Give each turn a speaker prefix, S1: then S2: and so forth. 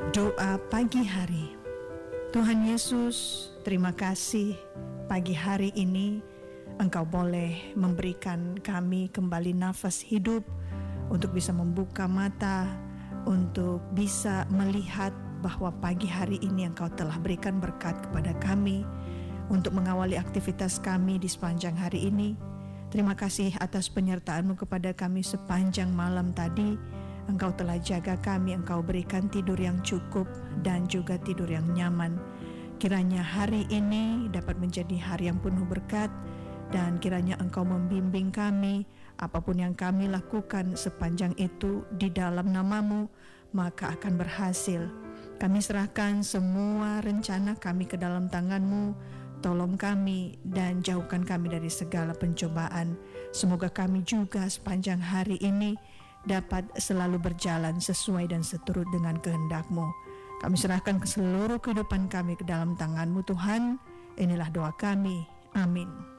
S1: Doa pagi hari. Tuhan Yesus, terima kasih pagi hari ini Engkau boleh memberikan kami kembali nafas hidup untuk bisa membuka mata, untuk bisa melihat bahwa pagi hari ini Engkau telah berikan berkat kepada kami untuk mengawali aktivitas kami di sepanjang hari ini. Terima kasih atas penyertaan-Mu kepada kami sepanjang malam tadi. Engkau telah jaga kami, Engkau berikan tidur yang cukup dan juga tidur yang nyaman. Kiranya hari ini dapat menjadi hari yang penuh berkat, dan kiranya Engkau membimbing kami, apapun yang kami lakukan sepanjang itu di dalam nama-Mu, maka akan berhasil. Kami serahkan semua rencana kami ke dalam tangan-Mu. Tolong kami dan jauhkan kami dari segala pencobaan. Semoga kami juga sepanjang hari ini dapat selalu berjalan sesuai dan seturut dengan kehendak-Mu. Kami serahkan ke seluruh kehidupan kami ke dalam tangan-Mu Tuhan. Inilah doa kami. Amin.